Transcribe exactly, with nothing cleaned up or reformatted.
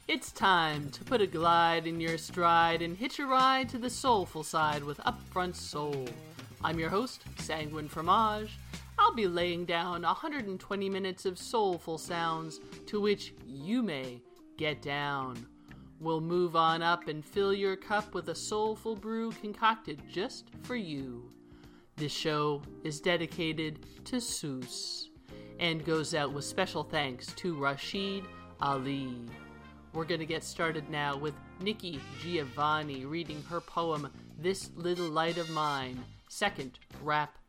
It's time to put a glide in your stride and hitch a ride to the soulful side with Upfront Soul. I'm your host, Sanguine Fromage. I'll be laying down one hundred twenty minutes of soulful sounds to which you may get down. We'll move on up and fill your cup with a soulful brew concocted just for you. This show is dedicated to Seuss and goes out with special thanks to Rashid Ali. We're going to get started now with Nikki Giovanni reading her poem, This Little Light of Mine, second rap